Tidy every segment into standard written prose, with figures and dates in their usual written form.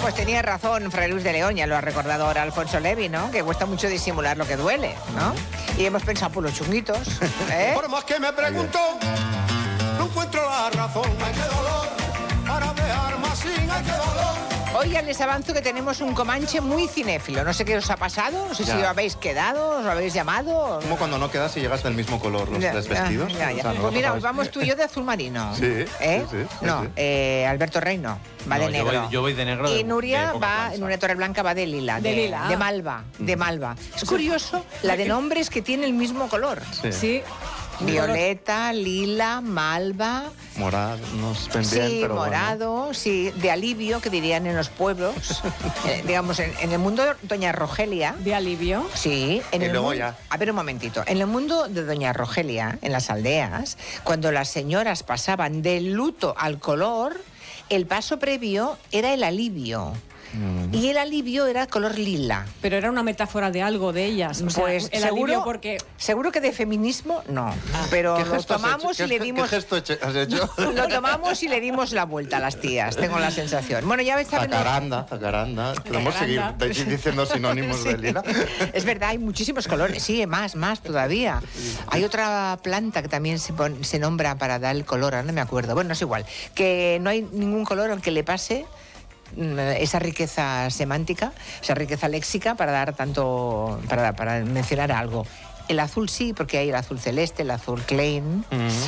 Pues tenía razón Fray Luis de León, ya lo ha recordado ahora Alfonso Levi, ¿no? Que cuesta mucho disimular lo que duele, ¿no? Y hemos pensado por los chunguitos, ¿eh? Por más que me pregunto, no encuentro la razón. Ay, qué dolor, para dejar más sin, ay, qué dolor. Hoy ya les avanzo que tenemos un Comanche muy cinéfilo. No sé qué os ha pasado, no sé si os habéis quedado, os lo habéis llamado. Como cuando no quedas y llegas del mismo color los tres vestidos. Ya. O sea, no pues mira, pasabas. vamos tú y yo de azul marino. Sí, ¿Eh? sí. No, Alberto Reino va de negro. Yo voy de negro. Y Nuria de va, en una torre blanca va de lila. De lila. De malva, de malva. Es curioso la de nombres que tiene el mismo color. Sí. Violeta, lila, malva. Morado, no sé bien, Sí, pero morado, bueno. sí, de alivio, que dirían en los pueblos. Digamos, en el mundo de Doña Rogelia. De alivio. Sí, en Y el luego mundo, ya. A ver un momentito. En el mundo de Doña Rogelia, en las aldeas, cuando las señoras pasaban del luto al color, el paso previo era el alivio. Y el alivio era color lila. Pero era una metáfora de algo de ellas. O sea, Pues el alivio porque... seguro que de feminismo no. Pero ¿Qué lo gesto has tomamos hecho? y le dimos. ¿Qué gesto has hecho? Lo tomamos y le dimos la vuelta a las tías, tengo la sensación. Bueno, ya ves Zacaranda. Podemos seguir diciendo sinónimos de lila. Es verdad, hay muchísimos colores, sí, más todavía. Hay otra planta que también se nombra para dar el color, ahora no me acuerdo. Bueno, es igual, que no hay ningún color al que le pase esa riqueza semántica, esa riqueza léxica para dar tanto, para mencionar algo. El azul sí, porque hay el azul celeste, el azul Klein.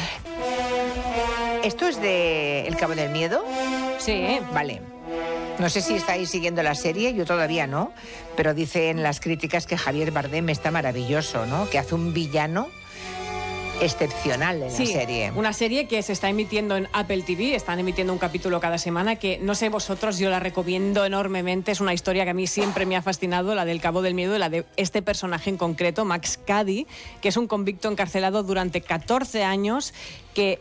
¿Esto es de El Cabo del Miedo? Sí. Vale. No sé si estáis siguiendo la serie, yo todavía no, pero dicen las críticas que Javier Bardem está maravilloso, ¿no? Que hace un villano excepcional en la serie. Una serie que se está emitiendo en Apple TV, están emitiendo un capítulo cada semana, que no sé vosotros, yo la recomiendo enormemente. Es una historia que a mí siempre me ha fascinado, la del Cabo del Miedo y la de este personaje en concreto, Max Cady, que es un convicto encarcelado durante 14 años que,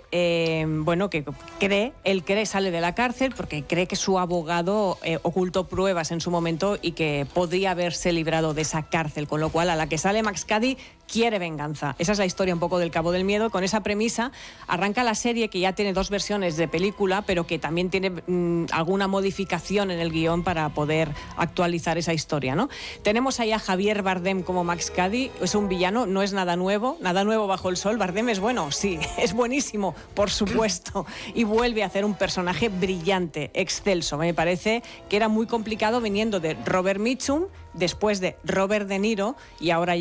que sale de la cárcel porque cree que su abogado ocultó pruebas en su momento y que podría haberse librado de esa cárcel, con lo cual a la que sale Max Cady quiere venganza. Esa es la historia un poco del Cabo del Miedo. Con esa premisa arranca la serie, que ya tiene 2 versiones de película, pero que también tiene alguna modificación en el guión para poder actualizar esa historia, ¿no? Tenemos ahí a Javier Bardem como Max Cady. Es un villano, no es nada nuevo bajo el sol. Bardem es bueno, sí, es buenísimo, por supuesto, y vuelve a hacer un personaje brillante, excelso. Me parece que era muy complicado viniendo de Robert Mitchum, después de Robert De Niro, y ahora